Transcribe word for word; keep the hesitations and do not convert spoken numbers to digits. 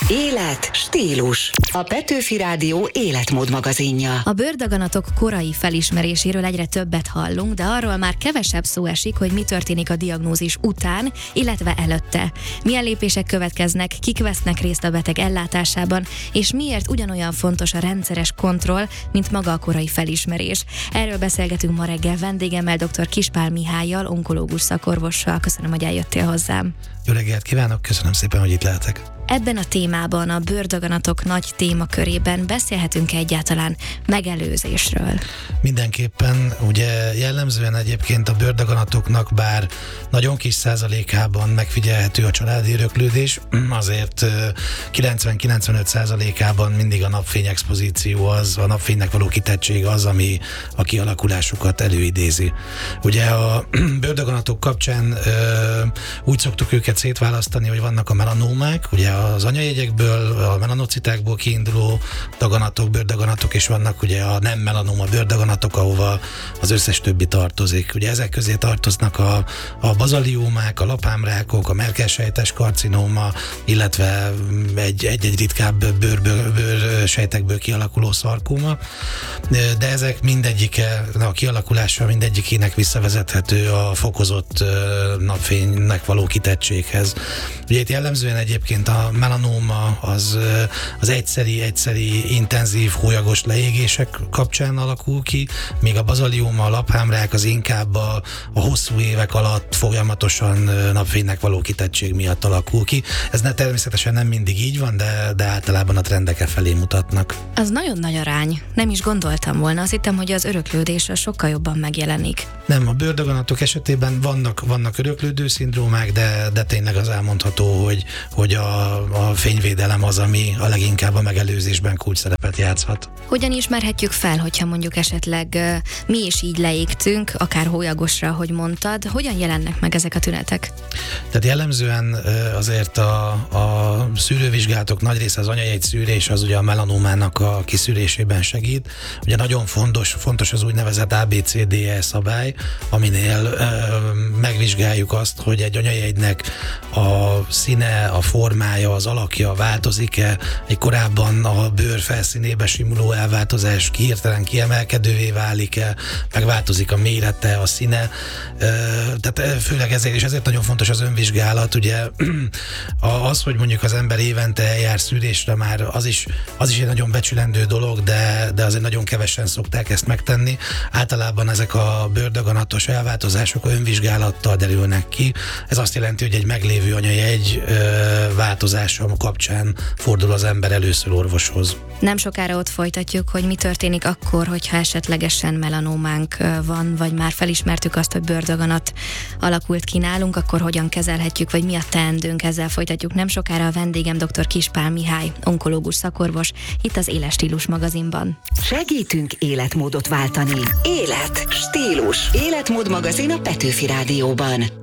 Élet, stílus. A Petőfi Rádió életmód magazinja. A bőrdaganatok korai felismeréséről egyre többet hallunk, de arról már kevesebb szó esik, hogy mi történik a diagnózis után, illetve előtte. Milyen lépések következnek, kik vesznek részt a beteg ellátásában, és miért ugyanolyan fontos a rendszeres kontroll, mint maga a korai felismerés. Erről beszélgetünk ma reggel vendégemmel, dr. Kispál Mihállyal, onkológus szakorvossal. Köszönöm, hogy eljöttél hozzám. Jó reggelt kívánok, köszönöm szépen, hogy itt lehetek. Ebben a témában, a bőrdaganatok nagy témakörében beszélhetünk egyáltalán megelőzésről? Mindenképpen, ugye jellemzően egyébként a bőrdaganatoknak bár nagyon kis százalékában megfigyelhető a családi öröklődés, azért kilencven-kilencvenöt százalékában mindig a napfényexpozíció az, a napfénynek való kitettség az, ami a kialakulásukat előidézi. Ugye a bőrdaganatok kapcsán úgy szoktuk őket szétválasztani, hogy vannak a melanómák, ugye az anyajegyekből, a melanocitákból kiinduló daganatok, bőrdaganatok, és vannak ugye a nem melanóma bőrdaganatok, ahova az összes többi tartozik. Ugye ezek közé tartoznak a, a bazaliómák, a lapámrákok, a merkelsejtes karcinóma, illetve egy-egy ritkább bőrből, bőrsejtekből kialakuló szarkóma, de ezek mindegyike, a kialakulása mindegyikének visszavezethető a fokozott napfénynek való kitettséghez. Ugye itt jellemzően egyébként a melanóma az, az egyszeri, egyszeri intenzív hólyagos leégések kapcsán alakul ki, míg a bazalióma, a laphámrák az inkább a, a hosszú évek alatt folyamatosan napfénynek való kitettség miatt alakul ki. Ez ne, természetesen nem mindig így van, de, de általában a trendek e felé mutatnak. Az nagyon nagy arány. Nem is gondoltam volna. Azt hittem, hogy az öröklődés sokkal jobban megjelenik. Nem, a bőrdaganatok esetében vannak, vannak öröklődő szindrómák, de, de tényleg az elmondható, hogy, hogy a, a fényvédelem az, ami a leginkább a megelőzésben kulcs szerepet játszhat. Hogyan ismerhetjük fel, hogyha mondjuk esetleg uh, mi is így leégtünk, akár hólyagosra, ahogy mondtad, hogyan jelennek meg ezek a tünetek? Tehát jellemzően uh, azért a, a szűrővizsgálatok nagy része, az anyajegy szűrés az ugye a melanómának a kiszűrésében segít. Ugye nagyon fontos, fontos az úgynevezett á bé cé dé e szabály, aminél uh, megvizsgáljuk azt, hogy egy anyajegynek a színe, a formája, az alakja változik-e, egy korábban a bőr felszínébe simuló elváltozás hirtelen kiemelkedővé válik-e, megváltozik a mérete, a színe, tehát főleg ezért, és ezért nagyon fontos az önvizsgálat, ugye az, hogy mondjuk az ember évente eljár szűrésre, már az is, az is egy nagyon becsülendő dolog, de, de azért nagyon kevesen szokták ezt megtenni. Általában ezek a bőrdaganatos elváltozások önvizsgálattal derülnek ki. Ez azt jelenti, hogy egy meglévő anyajegy változása kapcsán fordul az ember először orvoshoz. Nem sokára ott folytatjuk, hogy mi történik akkor, hogyha esetlegesen melanómánk van, vagy már felismertük azt, hogy bőrdaganat alakult ki nálunk, akkor hogyan kezelhetjük, vagy mi a teendőnk, ezzel folytatjuk nem sokára. A vendégem dr. Kispál Mihály, onkológus szakorvos, itt az Éles Stílus magazinban. Segítünk életmódot váltani. Élet, stílus. Életmód magazin a Petőfi Rádióban.